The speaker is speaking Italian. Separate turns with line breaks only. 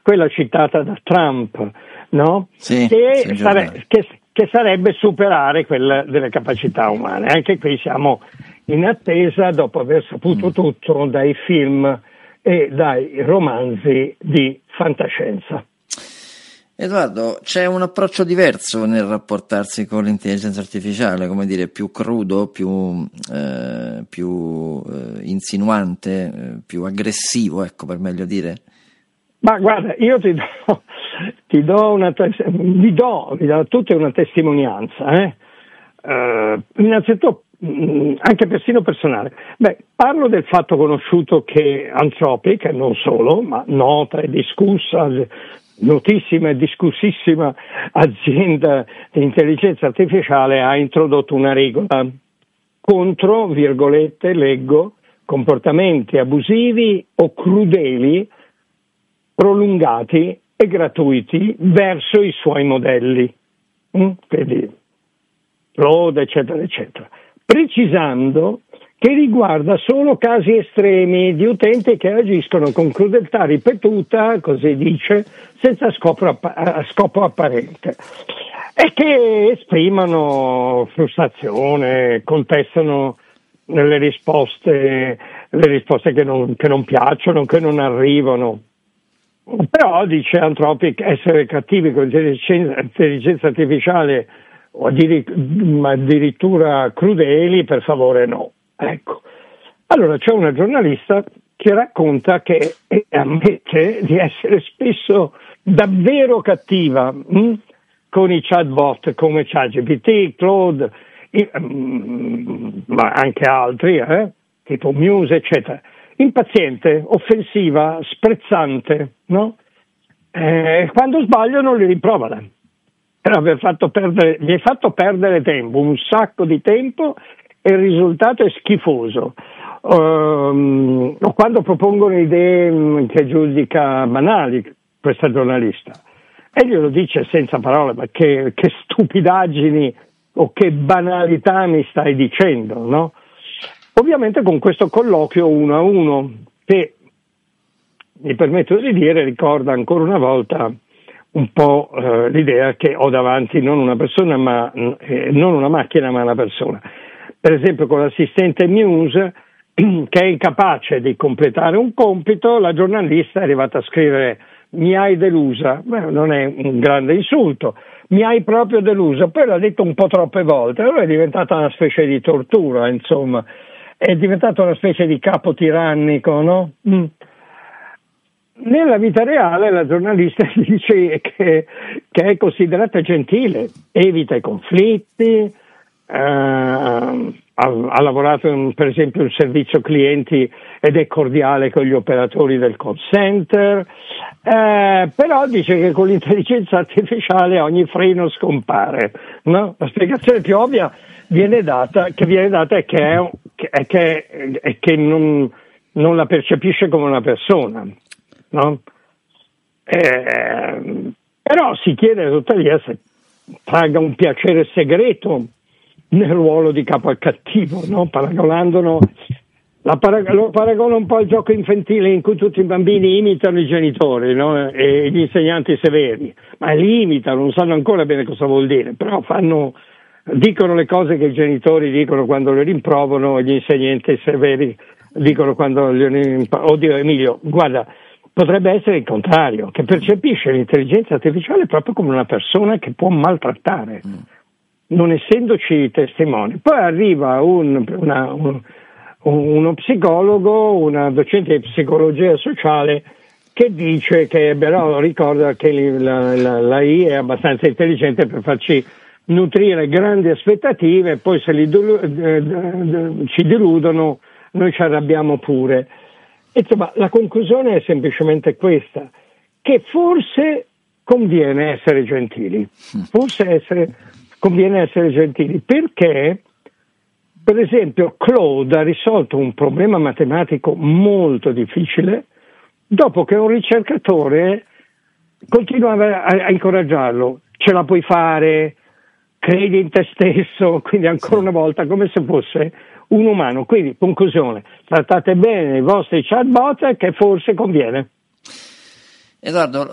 quella citata da Trump, no?
Sì,
che sarebbe superare quella delle capacità umane. Anche qui siamo in attesa, dopo aver saputo tutto dai film e dai romanzi di fantascienza.
Edoardo, c'è un approccio diverso nel rapportarsi con l'intelligenza artificiale, come dire, più crudo, più insinuante, più aggressivo, ecco, per meglio dire.
Ma guarda, io vi do a tutti una testimonianza, innanzitutto anche persino personale. Parlo del fatto conosciuto che Anthropic, e non solo, ma nota e discussa, notissima e discussissima azienda di intelligenza artificiale, ha introdotto una regola contro, virgolette, leggo, comportamenti abusivi o crudeli prolungati e gratuiti verso i suoi modelli, quindi Claude, eccetera, eccetera, precisando che riguarda solo casi estremi di utenti che agiscono con crudeltà ripetuta, così dice, senza scopo apparente, e che esprimono frustrazione, contestano le risposte che non piacciono, che non arrivano. Però, dice Anthropic, essere cattivi con l'intelligenza artificiale o addirittura crudeli, per favore no. Ecco. Allora c'è una giornalista che racconta che ammette di essere spesso davvero cattiva con i chatbot come ChatGPT, Claude, ma anche altri, tipo Muse, eccetera. Impaziente, offensiva, sprezzante, no? Quando sbagliano li rimprovera per aver gli hai fatto perdere tempo, un sacco di tempo, e il risultato è schifoso. O quando propongono idee che giudica banali, questa giornalista, e glielo dice senza parole, ma che stupidaggini o che banalità mi stai dicendo, no? Ovviamente con questo colloquio 1 a 1, che mi permetto di dire ricorda ancora una volta un po' l'idea che ho davanti non una persona, non una macchina, ma una persona. Per esempio con l'assistente Muse, che è incapace di completare un compito, la giornalista è arrivata a scrivere: mi hai delusa. Non è un grande insulto, mi hai proprio delusa. Poi l'ha detto un po' troppe volte, allora è diventata una specie di tortura, insomma, è diventata una specie di capo tirannico, no? Nella vita reale la giornalista dice che è considerata gentile, evita i conflitti, ha lavorato per esempio in servizio clienti ed è cordiale con gli operatori del call center, però dice che con l'intelligenza artificiale ogni freno scompare, no? La spiegazione più ovvia viene data è che non la percepisce come una persona, no? Però si chiede tuttavia se traga un piacere segreto nel ruolo di capo al cattivo, no? Lo paragono un po' al gioco infantile in cui tutti i bambini imitano i genitori, no? E gli insegnanti severi, ma li imitano, non sanno ancora bene cosa vuol dire, però dicono le cose che i genitori dicono quando li rimprovano e gli insegnanti severi dicono quando oddio Emilio, guarda, potrebbe essere il contrario, che percepisce l'intelligenza artificiale proprio come una persona che può maltrattare, non essendoci testimoni. Poi arriva uno psicologo, una docente di psicologia sociale, che dice che però ricorda che l'AI è abbastanza intelligente per farci nutrire grandi aspettative, e poi se ci deludono noi ci arrabbiamo pure. Insomma, la conclusione è semplicemente questa, che forse conviene essere gentili, perché per esempio Claude ha risolto un problema matematico molto difficile dopo che un ricercatore continuava a incoraggiarlo: ce la puoi fare, credi in te stesso, quindi ancora una volta come se fosse un umano. Quindi, conclusione, trattate bene i vostri chatbot, che forse conviene.
Edoardo,